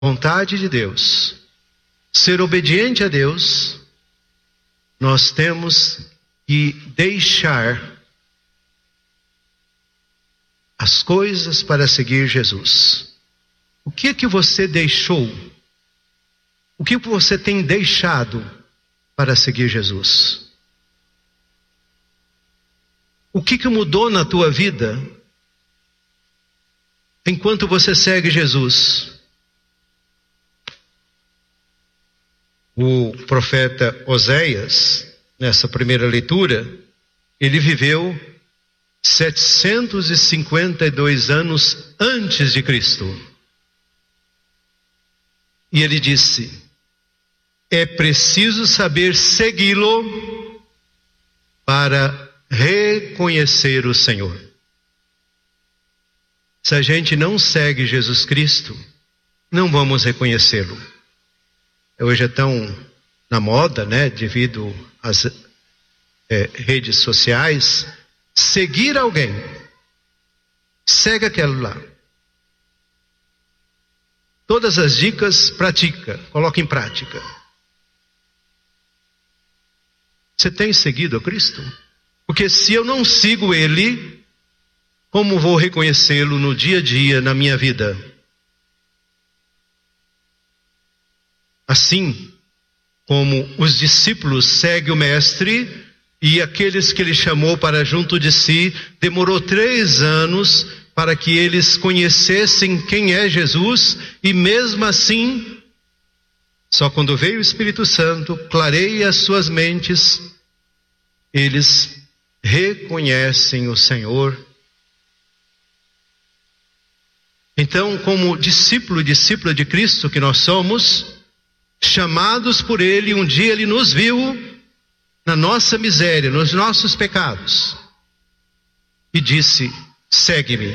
vontade de Deus, ser obediente a Deus, nós temos que deixar as coisas para seguir Jesus. O que que você deixou? O que você tem deixado para seguir Jesus? O que mudou na tua vida enquanto você segue Jesus? O profeta Oséias, nessa primeira leitura, ele viveu 752 anos antes de Cristo. E ele disse: é preciso saber segui-lo para reconhecer o Senhor. Se a gente não segue Jesus Cristo, não vamos reconhecê-lo. Hoje é tão na moda, né, devido às redes sociais, seguir alguém. Segue aquele lá. Todas as dicas, pratica, coloca em prática. Você tem seguido a Cristo? Porque se eu não sigo Ele, como vou reconhecê-lo no dia a dia, na minha vida? Assim como os discípulos seguem o Mestre, e aqueles que Ele chamou para junto de si, demorou 3 anos para que eles conhecessem quem é Jesus, e mesmo assim, só quando veio o Espírito Santo, clareia as suas mentes, eles reconhecem o Senhor. Então, como discípulo e discípula de Cristo que nós somos, chamados por Ele, um dia Ele nos viu na nossa miséria, nos nossos pecados, e disse: segue-me.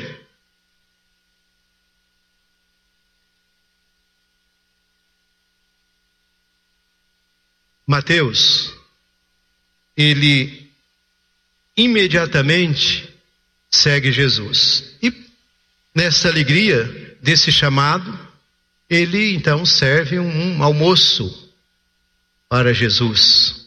Mateus, ele imediatamente segue Jesus. E nessa alegria desse chamado, ele então serve um almoço para Jesus.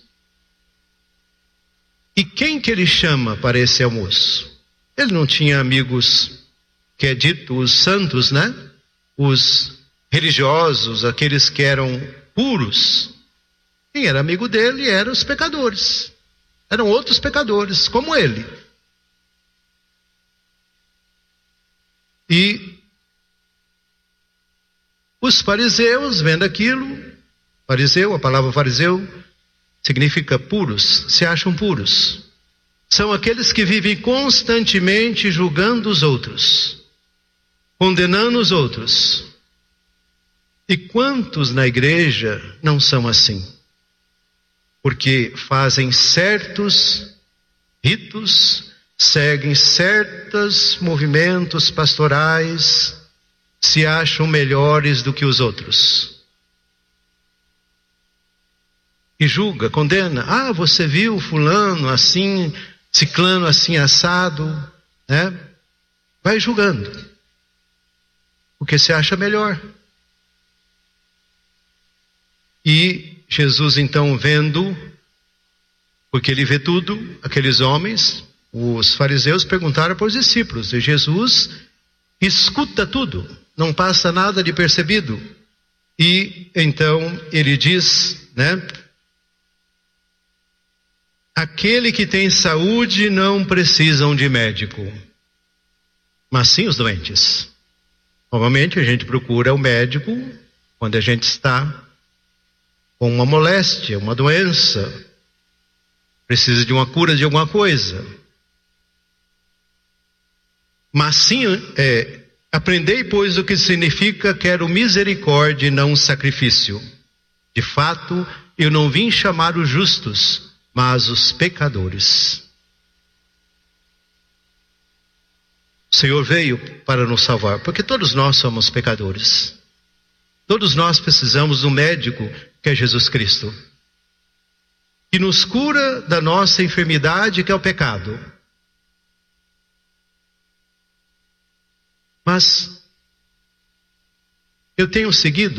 E quem que ele chama para esse almoço? Ele não tinha amigos, que é dito os santos, né? Os religiosos, aqueles que eram puros. Quem era amigo dele eram os pecadores. Eram outros pecadores, como ele. E os fariseus, vendo aquilo, fariseu, a palavra fariseu significa puros, se acham puros. São aqueles que vivem constantemente julgando os outros, condenando os outros. E quantos na igreja não são assim? Porque fazem certos ritos, seguem certos movimentos pastorais, se acham melhores do que os outros. E julga, condena. Ah, você viu fulano assim, ciclano assim assado, né? Vai julgando, porque se acha melhor. E Jesus então vendo, porque ele vê tudo, aqueles homens, os fariseus perguntaram para os discípulos, e Jesus escuta tudo, não passa nada de percebido. E então ele diz, né? Aquele que tem saúde não precisam de médico, mas sim os doentes. Normalmente a gente procura o médico quando a gente está com uma moléstia, uma doença, precisa de uma cura de alguma coisa. Mas sim, aprendei, pois, o que significa quero misericórdia e não sacrifício. De fato, eu não vim chamar os justos, mas os pecadores. O Senhor veio para nos salvar, porque todos nós somos pecadores. Todos nós precisamos do médico, que é Jesus Cristo, que nos cura da nossa enfermidade, que é o pecado. Mas Eu tenho seguido